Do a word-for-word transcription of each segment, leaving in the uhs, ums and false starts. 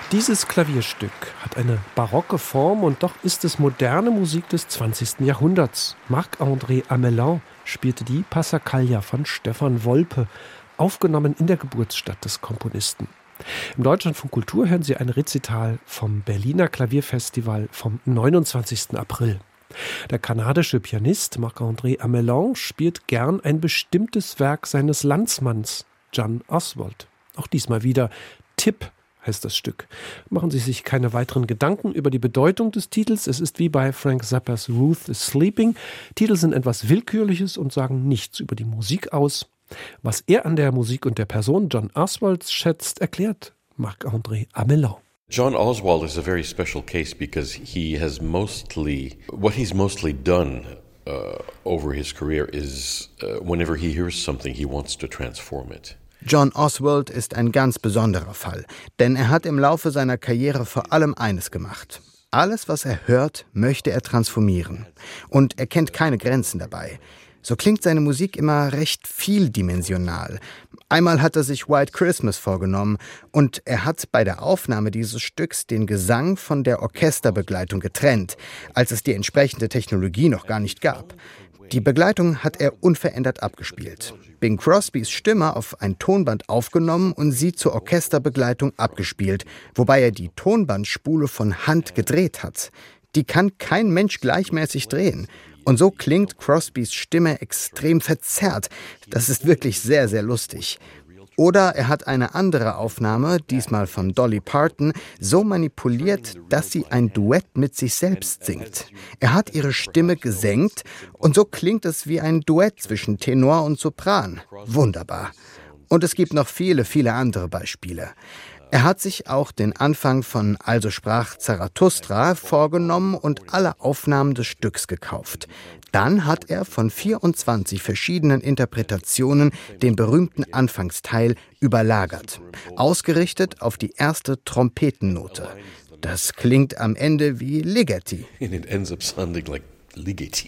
Dieses Klavierstück hat eine barocke Form und doch ist es moderne Musik des zwanzigsten Jahrhunderts. Marc-André Amelin spielte die Passacaglia von Stefan Wolpe, aufgenommen in der Geburtsstadt des Komponisten. Im Deutschlandfunk Kultur hören Sie ein Rezital vom Berliner Klavierfestival vom neunundzwanzigsten April. Der kanadische Pianist Marc-André Amelin spielt gern ein bestimmtes Werk seines Landsmanns, John Oswald. Auch diesmal wieder Tip heißt das Stück. Machen Sie sich keine weiteren Gedanken über die Bedeutung des Titels. Es ist wie bei Frank Zappas Ruth is Sleeping. Titel sind etwas Willkürliches und sagen nichts über die Musik aus. Was er an der Musik und der Person John Oswald schätzt, erklärt Marc-André Amelin. John Oswald is a very special case because he has mostly, what he's mostly done uh, over his career is uh, whenever he hears something, he wants to transform it. John Oswald ist ein ganz besonderer Fall, denn er hat im Laufe seiner Karriere vor allem eines gemacht. Alles, was er hört, möchte er transformieren. Und er kennt keine Grenzen dabei. So klingt seine Musik immer recht vieldimensional. Einmal hat er sich White Christmas vorgenommen und er hat bei der Aufnahme dieses Stücks den Gesang von der Orchesterbegleitung getrennt, als es die entsprechende Technologie noch gar nicht gab. Die Begleitung hat er unverändert abgespielt. Bing Crosbys Stimme auf ein Tonband aufgenommen und sie zur Orchesterbegleitung abgespielt, wobei er die Tonbandspule von Hand gedreht hat. Die kann kein Mensch gleichmäßig drehen. Und so klingt Crosbys Stimme extrem verzerrt. Das ist wirklich sehr, sehr lustig. Oder er hat eine andere Aufnahme, diesmal von Dolly Parton, so manipuliert, dass sie ein Duett mit sich selbst singt. Er hat ihre Stimme gesenkt und so klingt es wie ein Duett zwischen Tenor und Sopran. Wunderbar. Und es gibt noch viele, viele andere Beispiele. Er hat sich auch den Anfang von Also sprach Zarathustra vorgenommen und alle Aufnahmen des Stücks gekauft. Dann hat er von vierundzwanzig verschiedenen Interpretationen den berühmten Anfangsteil überlagert, ausgerichtet auf die erste Trompetennote. Das klingt am Ende wie Ligeti. And it ends up sounding like Ligeti.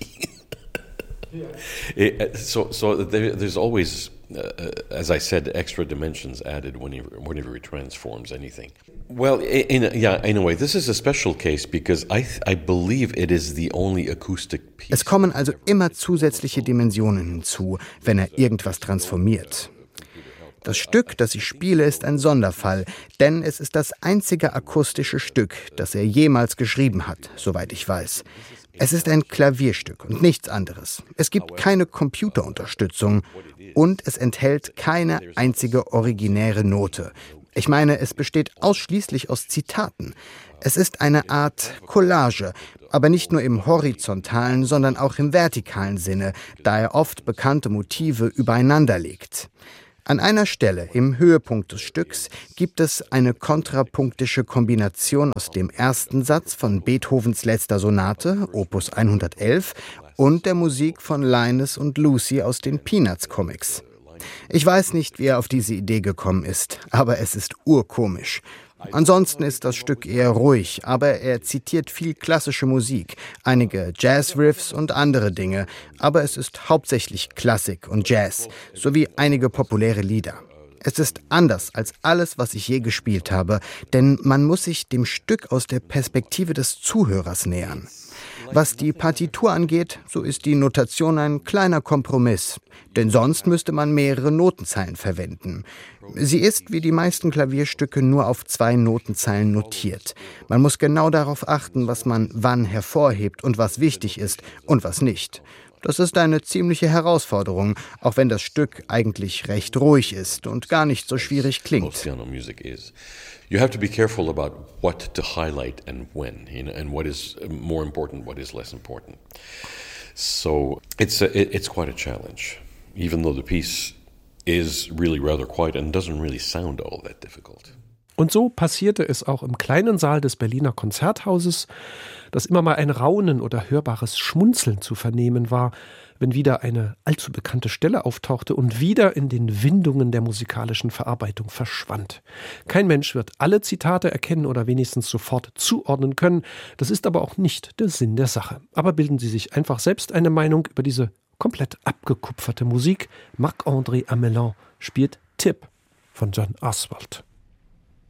so, so there, there's always, uh, as I said, extra dimensions added whenever, whenever he transforms anything. Well, in a, yeah, in a way, this is a special case because I, I believe it is the only acoustic piece. Es kommen also immer zusätzliche Dimensionen hinzu, wenn er irgendwas transformiert. Das Stück, das ich spiele, ist ein Sonderfall, denn es ist das einzige akustische Stück, das er jemals geschrieben hat, soweit ich weiß. Es ist ein Klavierstück und nichts anderes. Es gibt keine Computerunterstützung und es enthält keine einzige originäre Note. Ich meine, es besteht ausschließlich aus Zitaten. Es ist eine Art Collage, aber nicht nur im horizontalen, sondern auch im vertikalen Sinne, da er oft bekannte Motive übereinander legt. An einer Stelle, im Höhepunkt des Stücks, gibt es eine kontrapunktische Kombination aus dem ersten Satz von Beethovens letzter Sonate, Opus hundertelf, und der Musik von Linus und Lucy aus den Peanuts-Comics. Ich weiß nicht, wie er auf diese Idee gekommen ist, aber es ist urkomisch. Ansonsten ist das Stück eher ruhig, aber er zitiert viel klassische Musik, einige Jazz-Riffs und andere Dinge, aber es ist hauptsächlich Klassik und Jazz, sowie einige populäre Lieder. Es ist anders als alles, was ich je gespielt habe, denn man muss sich dem Stück aus der Perspektive des Zuhörers nähern. Was die Partitur angeht, so ist die Notation ein kleiner Kompromiss, denn sonst müsste man mehrere Notenzeilen verwenden. Sie ist, wie die meisten Klavierstücke, nur auf zwei Notenzeilen notiert. Man muss genau darauf achten, was man wann hervorhebt und was wichtig ist und was nicht. Das ist eine ziemliche Herausforderung, auch wenn das Stück eigentlich recht ruhig ist und gar nicht so schwierig klingt. You have to be careful about what to highlight and when, you know, and what is more important, what is less important. So it's a, it's quite a challenge, even though the piece is really rather quiet and doesn't really sound all that difficult. Und so passierte es auch im kleinen Saal des Berliner Konzerthauses, dass immer mal ein Raunen oder hörbares Schmunzeln zu vernehmen war, wenn wieder eine allzu bekannte Stelle auftauchte und wieder in den Windungen der musikalischen Verarbeitung verschwand. Kein Mensch wird alle Zitate erkennen oder wenigstens sofort zuordnen können. Das ist aber auch nicht der Sinn der Sache. Aber bilden Sie sich einfach selbst eine Meinung über diese komplett abgekupferte Musik. Marc-André Amelin spielt Tip von John Oswald.